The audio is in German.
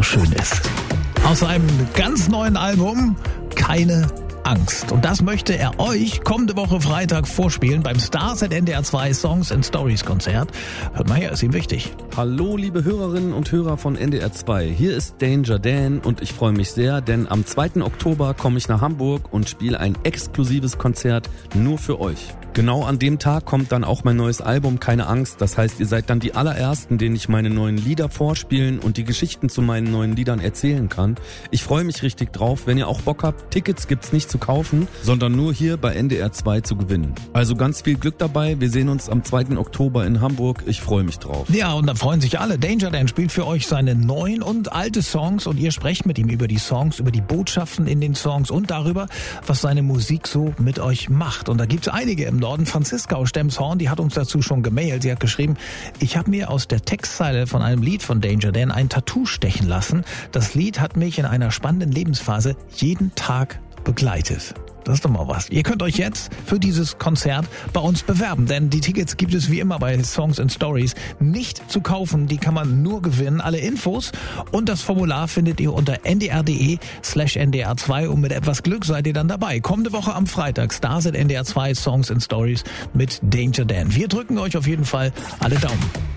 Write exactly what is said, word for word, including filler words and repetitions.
so schön ist. Aus einem ganz neuen Album, Keine Angst. Und das möchte er euch kommende Woche Freitag vorspielen beim Stars at N D R zwei Songs and Stories Konzert. Hört mal her, ist ihm wichtig. Hallo liebe Hörerinnen und Hörer von N D R zwei. Hier ist Danger Dan und ich freue mich sehr, denn am zweiten Oktober komme ich nach Hamburg und spiele ein exklusives Konzert nur für euch. Genau an dem Tag kommt dann auch mein neues Album Keine Angst. Das heißt, ihr seid dann die allerersten, denen ich meine neuen Lieder vorspielen und die Geschichten zu meinen neuen Liedern erzählen kann. Ich freue mich richtig drauf. Wenn ihr auch Bock habt, Tickets gibt's nicht zu kaufen, sondern nur hier bei N D R zwei zu gewinnen. Also ganz viel Glück dabei. Wir sehen uns am zweiten Oktober in Hamburg. Ich freue mich drauf. Ja, und da freuen sich alle. Danger Dan spielt für euch seine neuen und alte Songs und ihr sprecht mit ihm über die Songs, über die Botschaften in den Songs und darüber, was seine Musik so mit euch macht. Und da gibt's einige im Norden. Franziska aus Stemshorn, die hat uns dazu schon gemailt. Sie hat geschrieben, ich habe mir aus der Textzeile von einem Lied von Danger Dan ein Tattoo stechen lassen. Das Lied hat mich in einer spannenden Lebensphase jeden Tag begleitet. Das ist doch mal was. Ihr könnt euch jetzt für dieses Konzert bei uns bewerben, denn die Tickets gibt es wie immer bei Songs and Stories nicht zu kaufen. Die kann man nur gewinnen. Alle Infos und das Formular findet ihr unter ndr.de slash ndr2 und mit etwas Glück seid ihr dann dabei. Kommende Woche am Freitag Stars at N D R zwei Songs and Stories mit Danger Dan. Wir drücken euch auf jeden Fall alle Daumen.